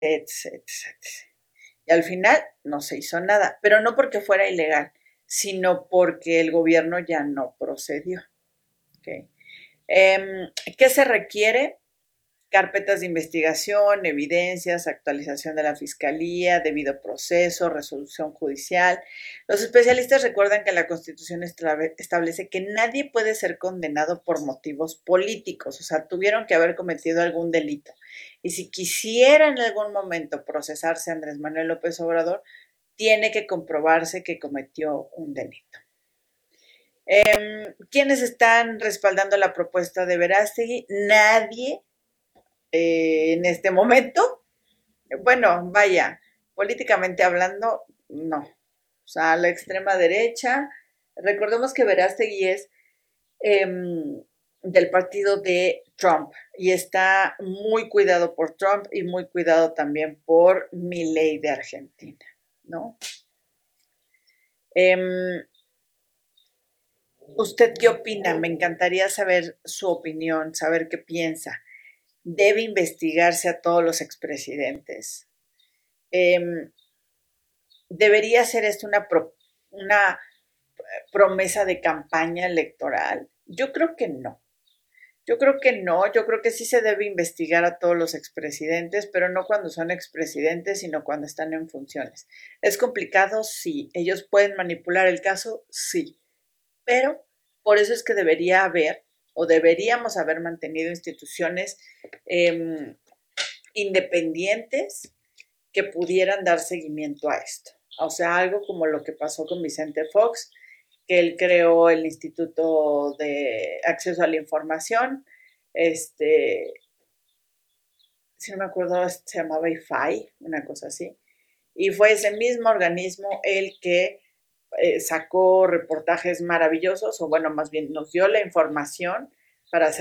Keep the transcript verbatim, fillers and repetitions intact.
etcétera, etcétera. Y al final no se hizo nada, pero no porque fuera ilegal, sino porque el gobierno ya no procedió. ¿Okay? Eh, ¿Qué se requiere? Carpetas de investigación, evidencias, actualización de la fiscalía, debido proceso, resolución judicial. Los especialistas recuerdan que la Constitución establece que nadie puede ser condenado por motivos políticos, o sea, tuvieron que haber cometido algún delito. Y si quisiera en algún momento procesarse Andrés Manuel López Obrador, tiene que comprobarse que cometió un delito. Eh, ¿Quiénes están respaldando la propuesta de Verástegui? Nadie. Eh, en este momento, bueno, vaya, políticamente hablando, no. O sea, la extrema derecha, recordemos que Verástegui es eh, del partido de Trump y está muy cuidado por Trump y muy cuidado también por Milei de Argentina, ¿no? Eh, ¿Usted qué opina? Me encantaría saber su opinión, saber qué piensa. ¿Debe investigarse a todos los expresidentes? Eh, ¿Debería ser esto una, pro, una promesa de campaña electoral? Yo creo que no. Yo creo que no, yo creo que sí se debe investigar a todos los expresidentes, pero no cuando son expresidentes, sino cuando están en funciones. ¿Es complicado? Sí. ¿Ellos pueden manipular el caso? Sí. Pero por eso es que debería haber, o deberíamos haber mantenido instituciones eh, independientes que pudieran dar seguimiento a esto. O sea, algo como lo que pasó con Vicente Fox, que él creó el Instituto de Acceso a la Información, este, si no me acuerdo, se llamaba I F A I, una cosa así, y fue ese mismo organismo el que eh, sacó reportajes maravillosos, o bueno, más bien nos dio la información para hacer